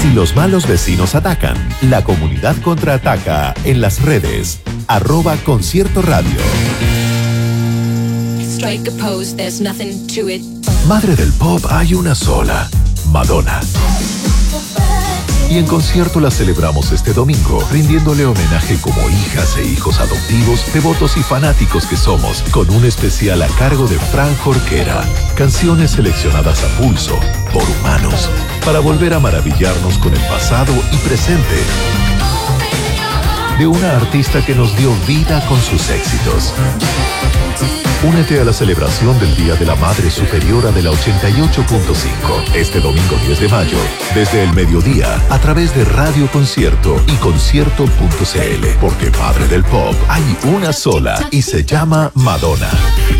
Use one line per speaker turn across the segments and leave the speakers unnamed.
Si los malos vecinos atacan, la comunidad contraataca en las redes. @Concierto Radio. Madre del pop hay una sola, Madonna. Y en concierto la celebramos este domingo, rindiéndole homenaje como hijas e hijos adoptivos, devotos y fanáticos que somos, con un especial a cargo de Fran Jorquera. Canciones seleccionadas a pulso, por humanos, para volver a maravillarnos con el pasado y presente de una artista que nos dio vida con sus éxitos. Únete a la celebración del Día de la Madre Superiora de la 88.5, este domingo 10 de mayo, desde el mediodía, a través de Radio Concierto y concierto.cl, porque Madre del Pop hay una sola y se llama Madonna.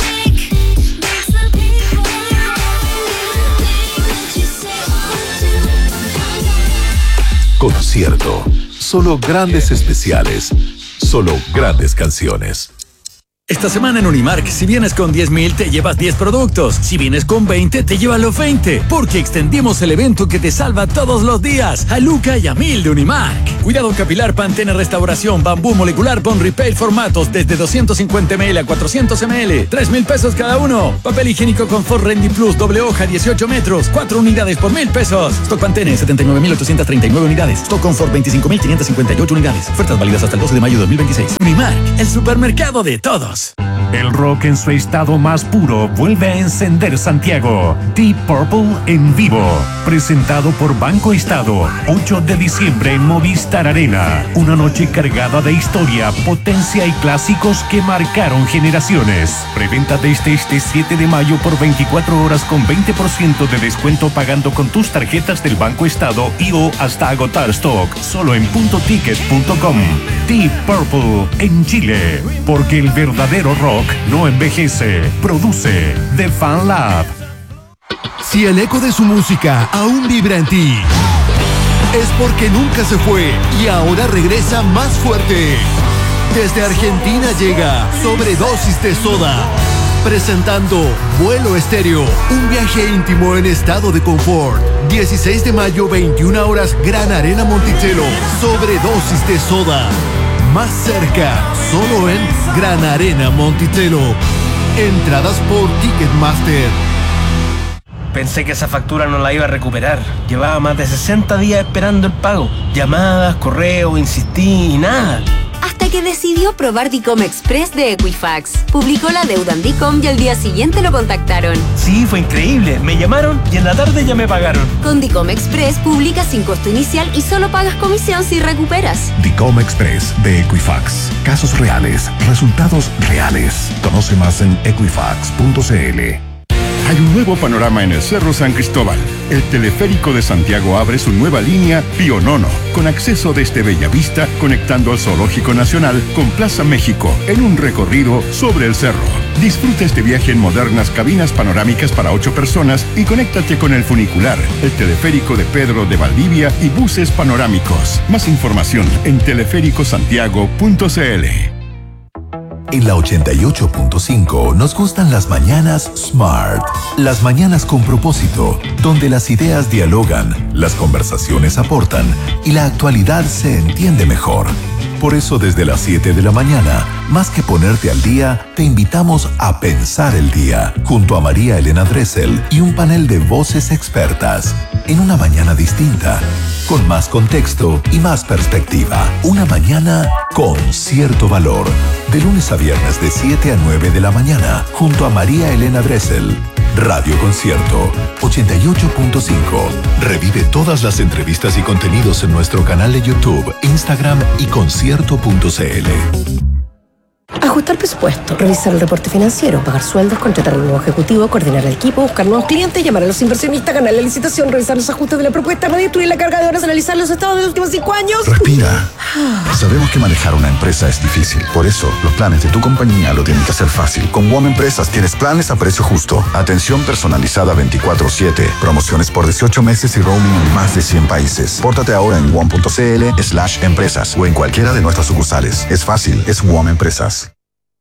Concierto. Solo grandes especiales. Solo grandes canciones.
Esta semana en Unimark, si vienes con 10,000 te llevas 10 productos. Si vienes con 20 te llevas los 20. Porque extendimos el evento que te salva todos los días. A Luca y a 1000 de Unimark. Cuidado capilar Pantene Restauración, bambú molecular Bond Repair formatos desde 250 ml a 400 ml. 3,000 pesos cada uno. Papel higiénico Confort Rendy Plus doble hoja 18 metros. 4 unidades por 1,000 pesos. Stock Pantene 79,839 unidades. Stock Confort 25,558 unidades. Ofertas válidas hasta el 12 de mayo de 2026. Unimark, el supermercado de todos.
El rock en su estado más puro vuelve a encender Santiago. Deep Purple en vivo. Presentado por Banco Estado. 8 de diciembre en Movistar Arena. Una noche cargada de historia, potencia y clásicos que marcaron generaciones. Preventa desde este 7 de mayo por 24 horas con 20% de descuento pagando con tus tarjetas del Banco Estado y o hasta agotar stock. Solo en puntoticket.com. Deep Purple en Chile. Porque el verdadero rock no envejece. Produce The Fan Lab.
Si el eco de su música aún vibra en ti, es porque nunca se fue y ahora regresa más fuerte. Desde Argentina llega Sobredosis de Soda, presentando Vuelo Estéreo, un viaje íntimo en estado de confort. 16 de mayo, 21 horas, Gran Arena Monticello. Sobredosis de Soda. Más cerca, solo en Gran Arena Monticello. Entradas por Ticketmaster.
Pensé que esa factura no la iba a recuperar. Llevaba más de 60 días esperando el pago. Llamadas, correo, insistí y nada.
Hasta que decidió probar Dicom Express de Equifax. Publicó la deuda en Dicom y al día siguiente lo contactaron.
Sí, fue increíble. Me llamaron y en la tarde ya me pagaron.
Con Dicom Express publicas sin costo inicial y solo pagas comisión si recuperas.
Dicom Express de Equifax. Casos reales, resultados reales. Conoce más en equifax.cl.
Hay un nuevo panorama en el Cerro San Cristóbal. El teleférico de Santiago abre su nueva línea Pío Nono, con acceso desde Bellavista, conectando al Zoológico Nacional con Plaza México, en un recorrido sobre el cerro. Disfruta este viaje en modernas cabinas panorámicas para 8 personas y conéctate con el funicular, el teleférico de Pedro de Valdivia y buses panorámicos. Más información en teleféricosantiago.cl.
En la 88.5 nos gustan las mañanas Smart. Las mañanas con propósito, donde las ideas dialogan, las conversaciones aportan y la actualidad se entiende mejor. Por eso desde las 7 de la mañana, más que ponerte al día, te invitamos a pensar el día, junto a María Elena Dressel y un panel de voces expertas. En una mañana distinta, con más contexto y más perspectiva. Una mañana con cierto valor. De lunes a viernes de 7 a 9 de la mañana, junto a María Elena Dressel. Radio Concierto 88.5. Revive todas las entrevistas y contenidos en nuestro canal de YouTube, Instagram y concierto.cl.
Ajustar presupuesto, revisar el reporte financiero, pagar sueldos, contratar a un nuevo ejecutivo, coordinar el equipo, buscar nuevos clientes, llamar a los inversionistas, ganar la licitación, revisar los ajustes de la propuesta, redistribuir la carga de horas, analizar los estados de los últimos 5 años.
Respira. Sabemos que manejar una empresa es difícil. Por eso, los planes de tu compañía lo tienen que hacer fácil. Con WOM Empresas tienes planes a precio justo. Atención personalizada 24/7. Promociones por 18 meses y roaming en más de 100 países. Pórtate ahora en WOM.cl/empresas o en cualquiera de nuestras sucursales. Es fácil, es WOM Empresas.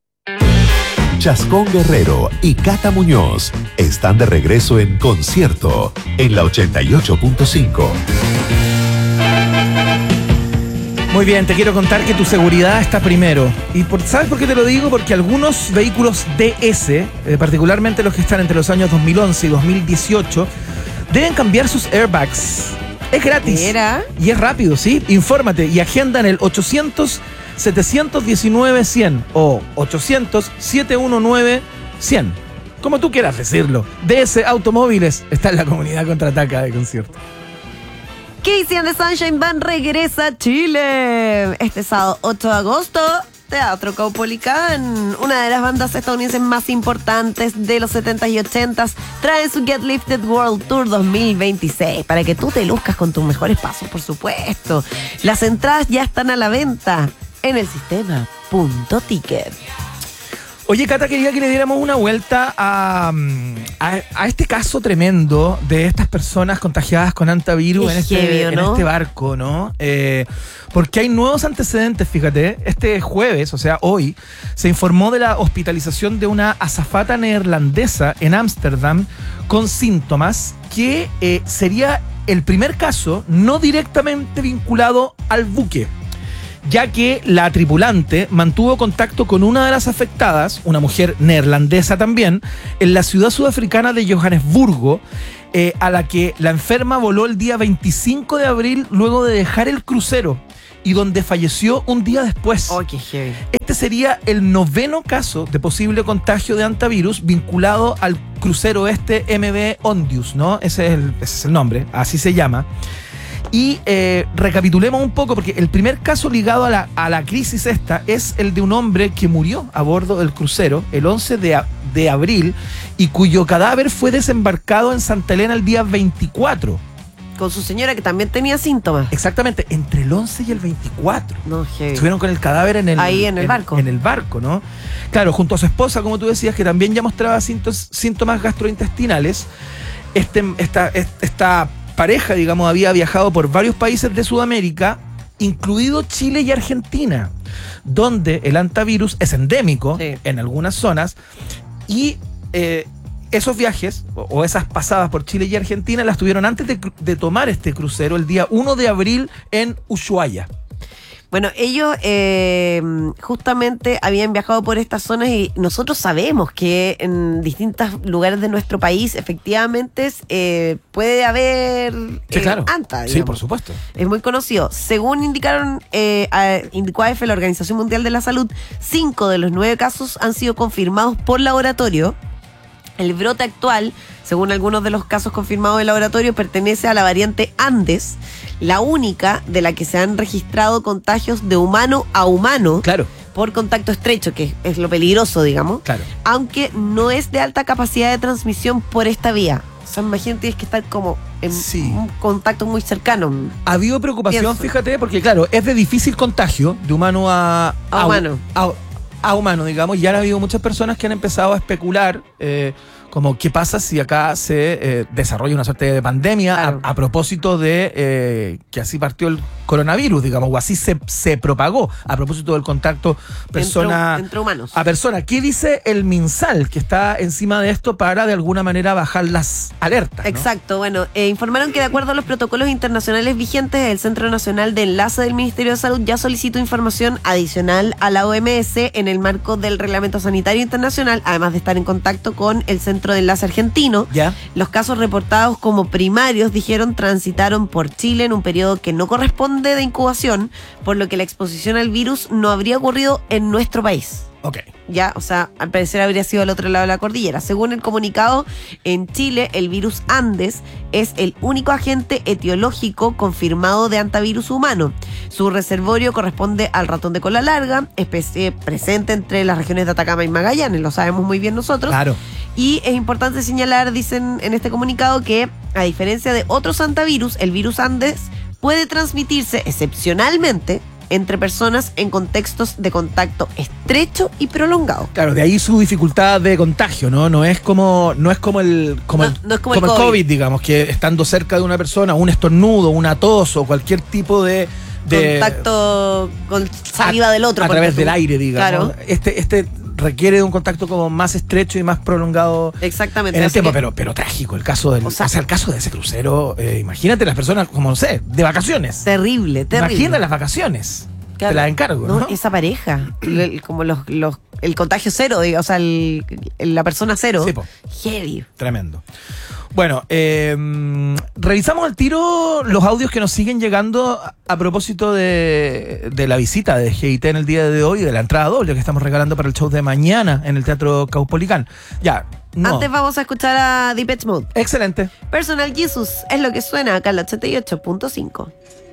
Chascón Guerrero y Cata Muñoz están de regreso en concierto en la 88.5.
Muy bien, te quiero contar que tu seguridad está primero. ¿Sabes por qué te lo digo? Porque algunos vehículos DS, particularmente los que están entre los años 2011 y 2018, deben cambiar sus airbags. Es gratis.
¿Era?
Y es rápido, ¿sí? Infórmate y agenda en el 800-719-100 o 800-719-100. Como tú quieras decirlo. DS Automóviles está en la comunidad Contraataca de concierto.
Casey and the Sunshine Band regresa a Chile. Este sábado 8 de agosto, Teatro Caupolicán. Una de las bandas estadounidenses más importantes de los 70s y 80s trae su Get Lifted World Tour 2026 para que tú te luzcas con tus mejores pasos, por supuesto. Las entradas ya están a la venta en el sistema .ticket.
Oye, Cata, quería que le diéramos una vuelta a este caso tremendo de estas personas contagiadas con hantavirus en este barco, ¿no? Porque hay nuevos antecedentes, fíjate. Este jueves, o sea, hoy, se informó de la hospitalización de una azafata neerlandesa en Ámsterdam con síntomas que sería el primer caso no directamente vinculado al buque, ya que la tripulante mantuvo contacto con una de las afectadas, una mujer neerlandesa también, en la ciudad sudafricana de Johannesburgo, a la que la enferma voló el día 25 de abril luego de dejar el crucero y donde falleció un día después.
Oh, qué heavy.
Este sería el 9º caso de posible contagio de hantavirus vinculado al crucero MV Ondius, ¿no? Ese es el nombre, así se llama. Y recapitulemos un poco, porque el primer caso ligado a la crisis esta es el de un hombre que murió a bordo del crucero el 11 de abril y cuyo cadáver fue desembarcado en Santa Elena el día 24.
Con su señora que también tenía síntomas.
Exactamente, entre el 11 y el 24.
No, heavy.
Estuvieron con el cadáver en el
barco.
En el barco, ¿no? Claro, junto a su esposa, como tú decías, que también ya mostraba síntomas gastrointestinales. Esta pareja, digamos, había viajado por varios países de Sudamérica, incluido Chile y Argentina, donde el hantavirus es endémico en algunas zonas, y esos viajes o esas pasadas por Chile y Argentina las tuvieron antes de tomar este crucero el día 1 de abril en Ushuaia.
Bueno, ellos justamente habían viajado por estas zonas y nosotros sabemos que en distintos lugares de nuestro país efectivamente puede haber hanta, digamos.
Sí, por supuesto.
Es muy conocido. Según indicó AF, la Organización Mundial de la Salud, 5 de los 9 casos han sido confirmados por laboratorio. El brote actual, según algunos de los casos confirmados en laboratorio, pertenece a la variante Andes, la única de la que se han registrado contagios de humano a humano. Claro. Por contacto estrecho, que es lo peligroso, digamos. Claro. Aunque no es de alta capacidad de transmisión por esta vía. O sea, imagínate, tienes que estar como en un contacto muy cercano.
Ha habido preocupación, fíjate, porque claro, es de difícil contagio, de humano a humano. A humano, digamos, y ya han habido muchas personas que han empezado a especular como qué pasa si acá se desarrolla una suerte de pandemia a propósito de que así partió el coronavirus, digamos, o así se propagó a propósito del contacto persona
entre humanos
a persona. ¿Qué dice el MinSal, que está encima de esto para de alguna manera bajar las alertas, ¿no?
Exacto, bueno, informaron que de acuerdo a los protocolos internacionales vigentes, el Centro Nacional de Enlace del Ministerio de Salud ya solicitó información adicional a la OMS en el marco del Reglamento Sanitario Internacional, además de estar en contacto con el Centro de Enlace Argentino. ¿Ya? Los casos reportados como primarios, dijeron, transitaron por Chile en un periodo que no corresponde de incubación, por lo que la exposición al virus no habría ocurrido en nuestro país.
Ok.
Ya, o sea, al parecer habría sido al otro lado de la cordillera. Según el comunicado, en Chile el virus Andes es el único agente etiológico confirmado de hantavirus humano. Su reservorio corresponde al ratón de cola larga, especie presente entre las regiones de Atacama y Magallanes, lo sabemos muy bien nosotros. Claro. Y es importante señalar, dicen en este comunicado, que a diferencia de otros hantavirus, el virus Andes puede transmitirse excepcionalmente entre personas en contextos de contacto estrecho y prolongado.
Claro, de ahí su dificultad de contagio, ¿no? No es como el COVID, digamos, que estando cerca de una persona, un estornudo, una tos o cualquier tipo de
contacto con saliva del otro.
A través del aire, digamos. Claro. Este requiere de un contacto como más estrecho y más prolongado.
Exactamente.
En el tiempo, pero trágico. El caso del, el caso de ese crucero, imagínate las personas, como no sé, de vacaciones.
Terrible.
Imagínate las vacaciones. Te la encargo, ¿no?
Esa pareja, como el contagio cero, o sea, la persona cero.
Sí, po.
Heavy.
Tremendo. Bueno, revisamos al tiro los audios que nos siguen llegando a propósito de la visita de GIT en el día de hoy, de la entrada doble que estamos regalando para el show de mañana en el Teatro Caupolicán. Ya. No.
Antes vamos a escuchar a Depeche Mode.
Excelente.
Personal Jesus es lo que suena acá en la 88.5.